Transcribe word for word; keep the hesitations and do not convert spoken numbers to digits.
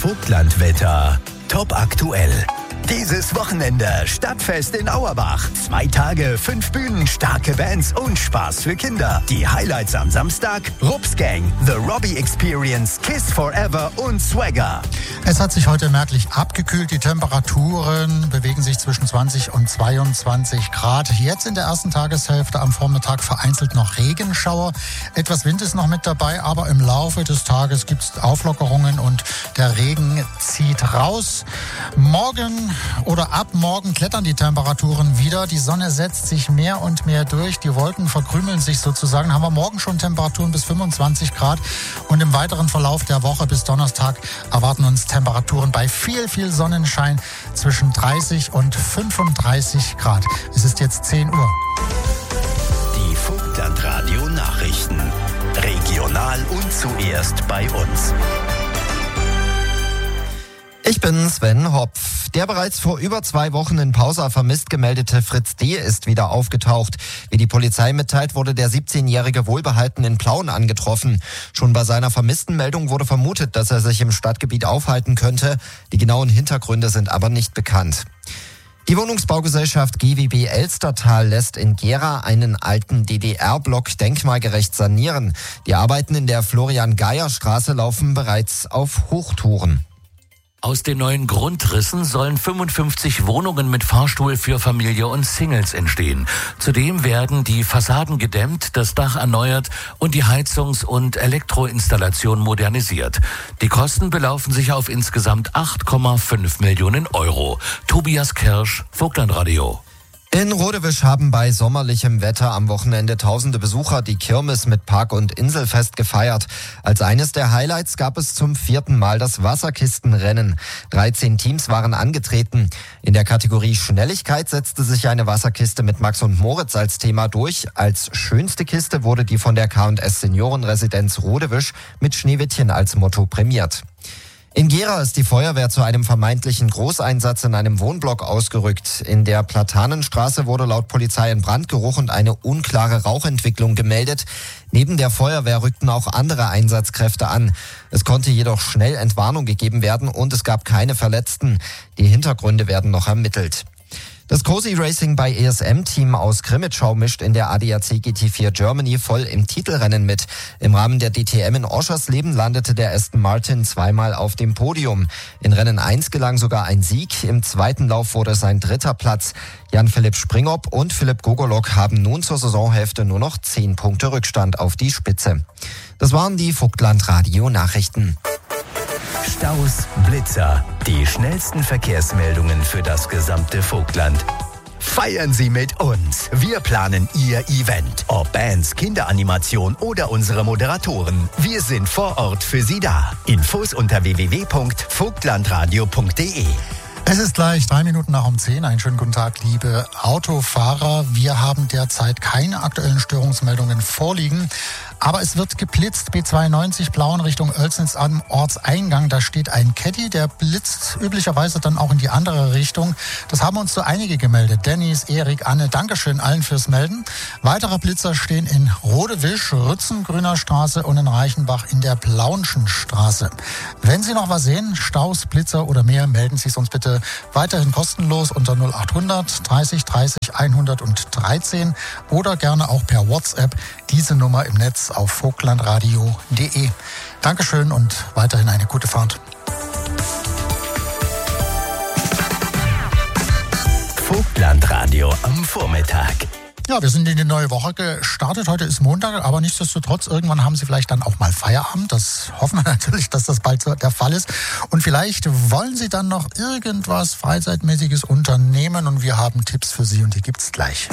Vogtlandwetter. Top aktuell. Dieses Wochenende Stadtfest in Auerbach. Zwei Tage, fünf Bühnen, starke Bands und Spaß für Kinder. Die Highlights am Samstag: Rups Gang, The Robbie Experience, Kiss Forever und Swagger. Es hat sich heute merklich abgekühlt. Die Temperaturen bewegen sich zwischen zwanzig und zweiundzwanzig Grad. Jetzt in der ersten Tageshälfte am Vormittag vereinzelt noch Regenschauer. Etwas Wind ist noch mit dabei, aber im Laufe des Tages gibt es Auflockerungen und der Regen zieht raus. Morgen oder ab morgen klettern die Temperaturen wieder. Die Sonne setzt sich mehr und mehr durch. Die Wolken verkrümeln sich sozusagen. Haben wir morgen schon Temperaturen bis fünfundzwanzig Grad. Und im weiteren Verlauf der Woche bis Donnerstag erwarten uns Temperaturen bei viel, viel Sonnenschein zwischen dreißig und fünfunddreißig Grad. Es ist jetzt zehn Uhr. Die Vogtlandradio Nachrichten. Regional und zuerst bei uns. Ich bin Sven Hopf. Der bereits vor über zwei Wochen in Pausa vermisst gemeldete Fritz D. ist wieder aufgetaucht. Wie die Polizei mitteilt, wurde der siebzehnjährige wohlbehalten in Plauen angetroffen. Schon bei seiner vermissten Meldung wurde vermutet, dass er sich im Stadtgebiet aufhalten könnte. Die genauen Hintergründe sind aber nicht bekannt. Die Wohnungsbaugesellschaft G W B Elstertal lässt in Gera einen alten D D R-Block denkmalgerecht sanieren. Die Arbeiten in der Florian-Geier-Straße laufen bereits auf Hochtouren. Aus den neuen Grundrissen sollen fünfundfünfzig Wohnungen mit Fahrstuhl für Familie und Singles entstehen. Zudem werden die Fassaden gedämmt, das Dach erneuert und die Heizungs- und Elektroinstallation modernisiert. Die Kosten belaufen sich auf insgesamt acht Komma fünf Millionen Euro. Tobias Kirsch, Vogtlandradio. In Rodewisch haben bei sommerlichem Wetter am Wochenende tausende Besucher die Kirmes mit Park- und Inselfest gefeiert. Als eines der Highlights gab es zum vierten Mal das Wasserkistenrennen. dreizehn Teams waren angetreten. In der Kategorie Schnelligkeit setzte sich eine Wasserkiste mit Max und Moritz als Thema durch. Als schönste Kiste wurde die von der K und S Seniorenresidenz Rodewisch mit Schneewittchen als Motto prämiert. In Gera ist die Feuerwehr zu einem vermeintlichen Großeinsatz in einem Wohnblock ausgerückt. In der Platanenstraße wurde laut Polizei ein Brandgeruch und eine unklare Rauchentwicklung gemeldet. Neben der Feuerwehr rückten auch andere Einsatzkräfte an. Es konnte jedoch schnell Entwarnung gegeben werden und es gab keine Verletzten. Die Hintergründe werden noch ermittelt. Das Cozy Racing bei E S M-Team aus Krimitschau mischt in der A D A C G T vier Germany voll im Titelrennen mit. Im Rahmen der D T M in Oschersleben landete der Aston Martin zweimal auf dem Podium. In Rennen eins gelang sogar ein Sieg. Im zweiten Lauf wurde es sein dritter Platz. Jan-Philipp Springop und Philipp Gogolok haben nun zur Saisonhälfte nur noch zehn Punkte Rückstand auf die Spitze. Das waren die Vogtlandradio-Nachrichten. Staus, Blitzer, die schnellsten Verkehrsmeldungen für das gesamte Vogtland. Feiern Sie mit uns. Wir planen Ihr Event. Ob Bands, Kinderanimation oder unsere Moderatoren. Wir sind vor Ort für Sie da. Infos unter w w w punkt vogtlandradio punkt d e. Es ist gleich drei Minuten nach um zehn. Einen schönen guten Tag, liebe Autofahrer. Wir haben derzeit keine aktuellen Störungsmeldungen vorliegen. Aber es wird geblitzt, B zweiundneunzig Blauen Richtung Oelsnitz am Ortseingang. Da steht ein Caddy, der blitzt üblicherweise dann auch in die andere Richtung. Das haben uns so einige gemeldet. Dennis, Erik, Anne, Dankeschön allen fürs Melden. Weitere Blitzer stehen in Rodewisch, Rützengrüner Straße und in Reichenbach in der Plaunschen Straße. Wenn Sie noch was sehen, Staus, Blitzer oder mehr, melden Sie es uns bitte weiterhin kostenlos unter null achthundert dreißig dreißig hundertdreizehn oder gerne auch per WhatsApp. Diese Nummer im Netz auf vogtlandradio punkt d e. Dankeschön und weiterhin eine gute Fahrt. Vogtlandradio am Vormittag. Ja, wir sind in die neue Woche gestartet. Heute ist Montag, aber nichtsdestotrotz, irgendwann haben Sie vielleicht dann auch mal Feierabend. Das hoffen wir natürlich, dass das bald so der Fall ist. Und vielleicht wollen Sie dann noch irgendwas Freizeitmäßiges unternehmen und wir haben Tipps für Sie und die gibt's gleich.